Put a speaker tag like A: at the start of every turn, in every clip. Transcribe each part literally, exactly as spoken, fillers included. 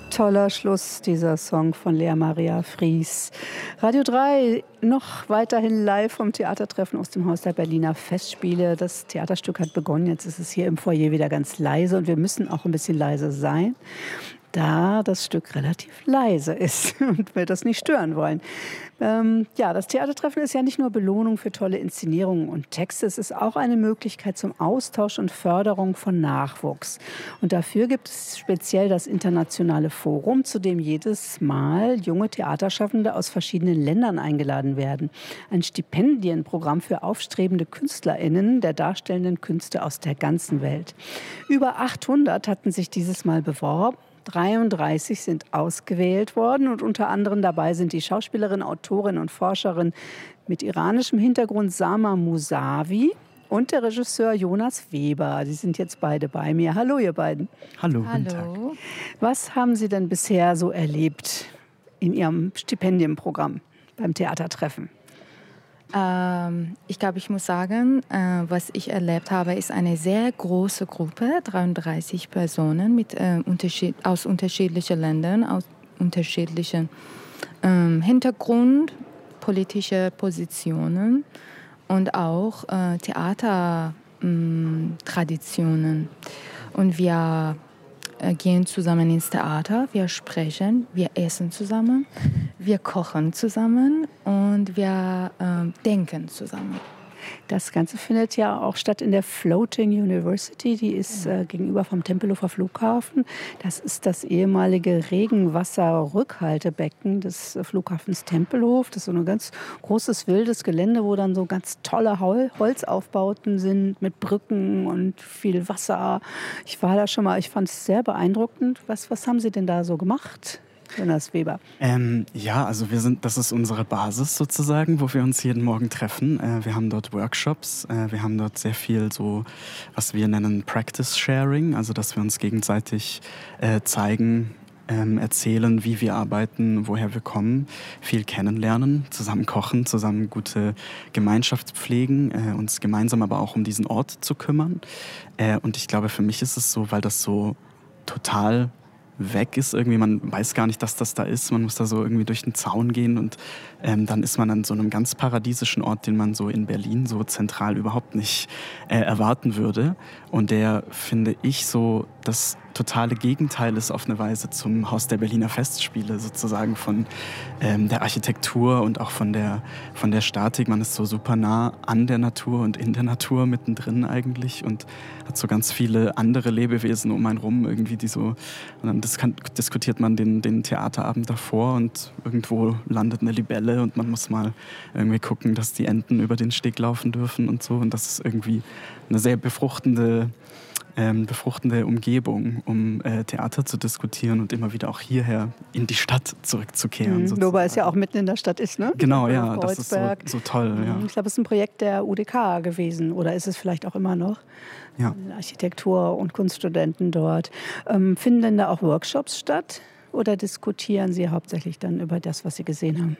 A: Toller Schluss, dieser Song von Lea Maria Fries. Radio drei, noch weiterhin live vom Theatertreffen aus dem Haus der Berliner Festspiele. Das Theaterstück hat begonnen, jetzt ist es hier im Foyer wieder ganz leise und wir müssen auch ein bisschen leise sein, da das Stück relativ leise ist und wir das nicht stören wollen. Ähm, ja, das Theatertreffen ist ja nicht nur Belohnung für tolle Inszenierungen und Texte, es ist auch eine Möglichkeit zum Austausch und Förderung von Nachwuchs. Und dafür gibt es speziell das Internationale Forum, zu dem jedes Mal junge Theaterschaffende aus verschiedenen Ländern eingeladen werden. Ein Stipendienprogramm für aufstrebende KünstlerInnen der darstellenden Künste aus der ganzen Welt. Über achthundert hatten sich dieses Mal beworben. dreiunddreißig sind ausgewählt worden und unter anderem dabei sind die Schauspielerin, Autorin und Forscherin mit iranischem Hintergrund Sama Musavi und der Regisseur Jonas Weber. Die sind jetzt beide bei mir. Hallo ihr beiden.
B: Hallo, guten
C: Tag.
A: Was haben Sie denn bisher so erlebt in Ihrem Stipendienprogramm beim Theatertreffen?
C: Ähm, ich glaube, ich muss sagen, äh, was ich erlebt habe, ist eine sehr große Gruppe, dreiunddreißig Personen mit, äh, unterschied- aus unterschiedlichen Ländern, aus unterschiedlichen ähm, Hintergrund, politische Positionen und auch äh, Theatertraditionen. Und wir äh, gehen zusammen ins Theater, wir sprechen, wir essen zusammen, wir kochen zusammen und wir äh, denken zusammen.
A: Das Ganze findet ja auch statt in der Floating University, die ist äh, gegenüber vom Tempelhofer Flughafen. Das ist das ehemalige Regenwasserrückhaltebecken des äh, Flughafens Tempelhof. Das ist so ein ganz großes, wildes Gelände, wo dann so ganz tolle Hol- Holzaufbauten sind mit Brücken und viel Wasser. Ich war da schon mal, ich fand es sehr beeindruckend. Was, was haben Sie denn da so gemacht? Jonas Weber.
B: Ähm, ja, also wir sind, das ist unsere Basis sozusagen, wo wir uns jeden Morgen treffen. Äh, wir haben dort Workshops, äh, wir haben dort sehr viel so, was wir nennen Practice Sharing, also dass wir uns gegenseitig äh, zeigen, ähm, erzählen, wie wir arbeiten, woher wir kommen, viel kennenlernen, zusammen kochen, zusammen gute Gemeinschaft pflegen, äh, uns gemeinsam aber auch um diesen Ort zu kümmern. Äh, und ich glaube, für mich ist es so, weil das so total weg ist irgendwie, man weiß gar nicht, dass das da ist, man muss da so irgendwie durch den Zaun gehen und ähm, dann ist man an so einem ganz paradiesischen Ort, den man so in Berlin so zentral überhaupt nicht äh, erwarten würde und der, finde ich, so das totale Gegenteil ist auf eine Weise zum Haus der Berliner Festspiele sozusagen von ähm, der Architektur und auch von der, von der Statik. Man ist so super nah an der Natur und in der Natur mittendrin eigentlich und hat so ganz viele andere Lebewesen um einen rum irgendwie, die so, und dann dis- diskutiert man den, den Theaterabend davor und irgendwo landet eine Libelle und man muss mal irgendwie gucken, dass die Enten über den Steg laufen dürfen und so und das ist irgendwie eine sehr befruchtende Ähm, befruchtende Umgebung, um äh, Theater zu diskutieren und immer wieder auch hierher in die Stadt zurückzukehren.
A: Mhm, wobei es ja auch mitten in der Stadt ist, ne?
B: Genau, ja, das ist so, so toll. Ja.
A: Ich glaube, es ist ein Projekt der U D K gewesen oder ist es vielleicht auch immer noch?
B: Ja.
A: Architektur- und Kunststudenten dort. Ähm, finden denn da auch Workshops statt oder diskutieren Sie hauptsächlich dann über das, was Sie gesehen haben?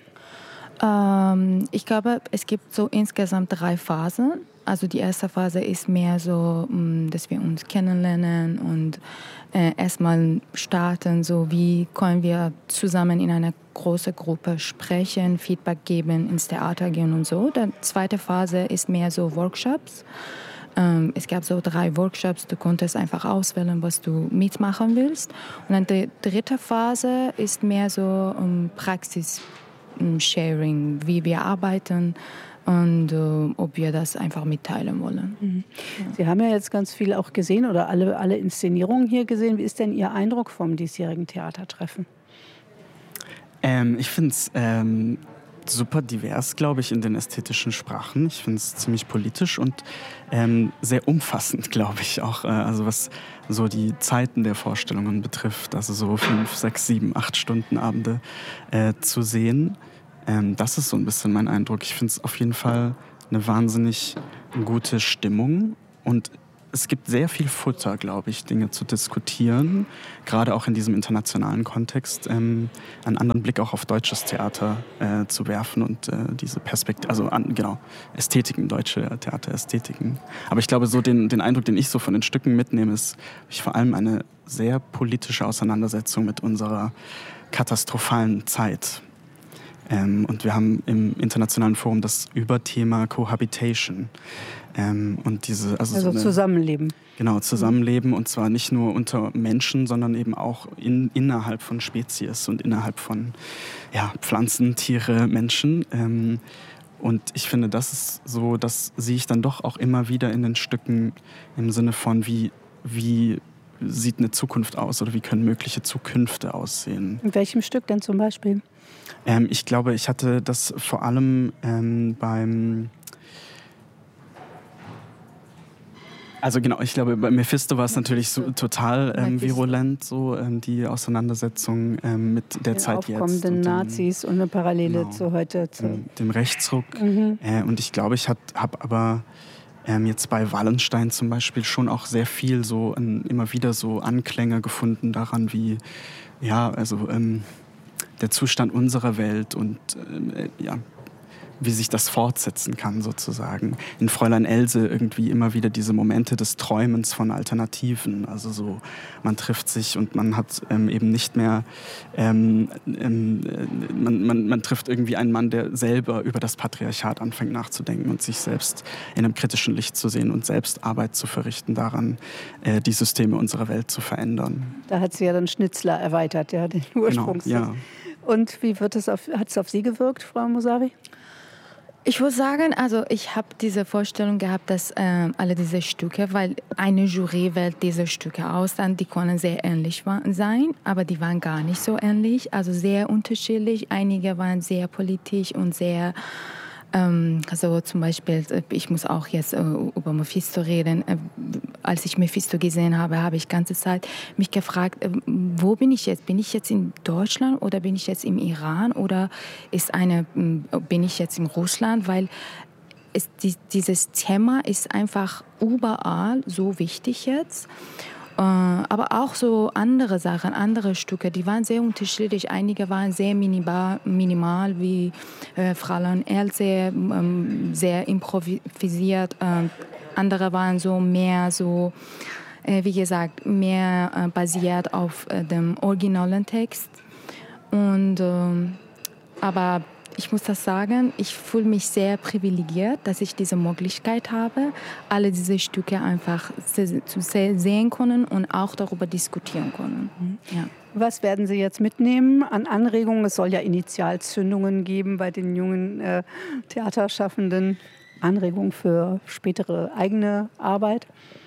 C: Ähm, ich glaube, es gibt so insgesamt drei Phasen. Also die erste Phase ist mehr so, dass wir uns kennenlernen und äh, erstmal starten, so wie können wir zusammen in einer großen Gruppe sprechen, Feedback geben, ins Theater gehen und so. Die zweite Phase ist mehr so Workshops. Ähm, es gab so drei Workshops, du konntest einfach auswählen, was du mitmachen willst. Und dann die dritte Phase ist mehr so um Praxis. Sharing, wie wir arbeiten und äh, ob wir das einfach mitteilen wollen.
A: Mhm. Ja. Sie haben ja jetzt ganz viel auch gesehen oder alle, alle Inszenierungen hier gesehen. Wie ist denn Ihr Eindruck vom diesjährigen Theatertreffen?
B: Ähm, ich finde es ähm, super divers, glaube ich, in den ästhetischen Sprachen. Ich finde es ziemlich politisch und ähm, sehr umfassend, glaube ich, auch. Äh, also was so die Zeiten der Vorstellungen betrifft, also so fünf, sechs, sieben, acht Stunden Abende äh, zu sehen. Ähm, das ist so ein bisschen mein Eindruck. Ich finde es auf jeden Fall eine wahnsinnig gute Stimmung und es gibt sehr viel Futter, glaube ich, Dinge zu diskutieren, gerade auch in diesem internationalen Kontext, ähm, einen anderen Blick auch auf deutsches Theater äh, zu werfen und äh, diese Perspektive, also an, genau, Ästhetiken, deutsche Theaterästhetiken. Aber ich glaube, so den, den Eindruck, den ich so von den Stücken mitnehme, ist ich vor allem eine sehr politische Auseinandersetzung mit unserer katastrophalen Zeit. Ähm, und wir haben im Internationalen Forum das Überthema Cohabitation. Ähm, und diese, also
A: also
B: so eine,
A: Zusammenleben.
B: Genau, Zusammenleben, und zwar nicht nur unter Menschen, sondern eben auch in, innerhalb von Spezies und innerhalb von ja, Pflanzen, Tiere, Menschen. Ähm, und ich finde, das ist so, das sehe ich dann doch auch immer wieder in den Stücken im Sinne von, wie, wie sieht eine Zukunft aus oder wie können mögliche Zukünfte aussehen.
A: In welchem Stück denn zum Beispiel?
B: Ähm, ich glaube, ich hatte das vor allem ähm, beim... Also genau, ich glaube, bei Mephisto war es natürlich so total ähm, virulent, so ähm, die Auseinandersetzung ähm, mit der
A: den
B: Zeit jetzt.
A: aufkommenden
B: Und
A: Nazis und eine Parallele
B: genau,
A: zu heute. Zu
B: dem, dem Rechtsruck.
A: Mhm.
B: Äh, und ich glaube, ich habe aber ähm, jetzt bei Wallenstein zum Beispiel schon auch sehr viel so ähm, immer wieder so Anklänge gefunden daran, wie ja, also ähm, der Zustand unserer Welt und äh, ja, wie sich das fortsetzen kann sozusagen. In Fräulein Else irgendwie immer wieder diese Momente des Träumens von Alternativen. Also so, man trifft sich und man hat ähm, eben nicht mehr, ähm, ähm, man, man, man trifft irgendwie einen Mann, der selber über das Patriarchat anfängt nachzudenken und sich selbst in einem kritischen Licht zu sehen und selbst Arbeit zu verrichten daran, äh, die Systeme unserer Welt zu verändern.
A: Da hat sie ja dann Schnitzler erweitert, ja, den Ursprungstext.
B: Genau, ja.
A: Und wie wird es auf, hat es auf Sie gewirkt, Frau Mosavi?
C: Ich würde sagen, also ich habe diese Vorstellung gehabt, dass äh, alle diese Stücke, weil eine Jury wählt diese Stücke aus, dann die können sehr ähnlich sein, aber die waren gar nicht so ähnlich, also sehr unterschiedlich. Einige waren sehr politisch und sehr, ähm, also zum Beispiel, ich muss auch jetzt äh, über Mephisto reden. Äh, als ich Mephisto gesehen habe, habe ich die ganze Zeit mich gefragt, äh, wo bin ich jetzt? Bin ich jetzt in Deutschland oder bin ich jetzt im Iran oder ist eine, äh, bin ich jetzt in Russland? Weil es, die, dieses Thema ist einfach überall so wichtig jetzt. Aber auch so andere Sachen, andere Stücke, die waren sehr unterschiedlich. Einige waren sehr minimal, minimal wie äh, Fräulein Else, ähm, sehr improvisiert. Äh, andere waren so mehr so, äh, wie gesagt, mehr äh, basiert auf äh, dem originalen Text. Und, äh, aber ich muss das sagen, ich fühle mich sehr privilegiert, dass ich diese Möglichkeit habe, alle diese Stücke einfach zu sehen können und auch darüber diskutieren können. Ja.
A: Was werden Sie jetzt mitnehmen an Anregungen? Es soll ja Initialzündungen geben bei den jungen äh, Theaterschaffenden. Anregungen für spätere eigene Arbeit?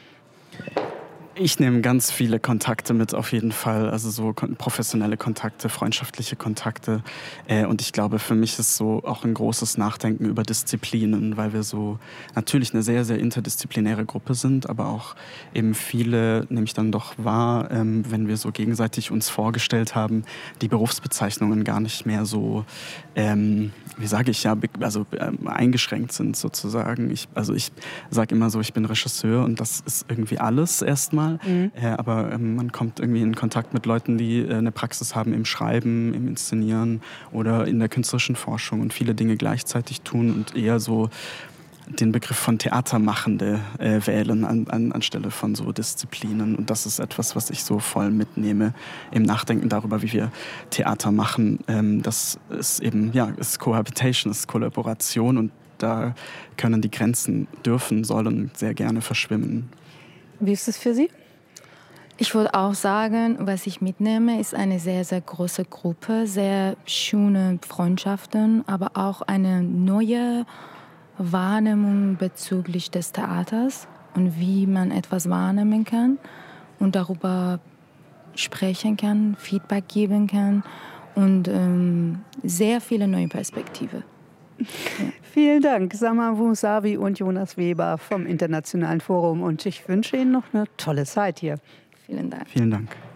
B: Ich nehme ganz viele Kontakte mit, auf jeden Fall. Also so professionelle Kontakte, freundschaftliche Kontakte. Äh, und ich glaube, für mich ist so auch ein großes Nachdenken über Disziplinen, weil wir so natürlich eine sehr, sehr interdisziplinäre Gruppe sind, aber auch eben viele, nehme ich dann doch wahr, ähm, wenn wir so gegenseitig uns vorgestellt haben, die Berufsbezeichnungen gar nicht mehr so, ähm, wie sage ich ja, also ähm, eingeschränkt sind sozusagen. Ich, also ich sage immer so, ich bin Regisseur und das ist irgendwie alles erstmal. Mhm. Äh, aber ähm, man kommt irgendwie in Kontakt mit Leuten, die äh, eine Praxis haben im Schreiben, im Inszenieren oder in der künstlerischen Forschung und viele Dinge gleichzeitig tun und eher so den Begriff von Theatermachende äh, wählen an, an, anstelle von so Disziplinen. Und das ist etwas, was ich so voll mitnehme im Nachdenken darüber, wie wir Theater machen. Ähm, das ist eben, ja, ist Cohabitation, ist Kollaboration und da können die Grenzen, dürfen, sollen sehr gerne verschwimmen.
A: Wie ist es für Sie?
C: Ich würde auch sagen, was ich mitnehme, ist eine sehr, sehr große Gruppe, sehr schöne Freundschaften, aber auch eine neue Wahrnehmung bezüglich des Theaters und wie man etwas wahrnehmen kann und darüber sprechen kann, Feedback geben kann und ähm, sehr viele neue Perspektiven.
A: Ja. Vielen Dank, Sama Mosavi und Jonas Weber vom Internationalen Forum. Und ich wünsche Ihnen noch eine tolle Zeit hier.
C: Vielen Dank.
B: Vielen Dank.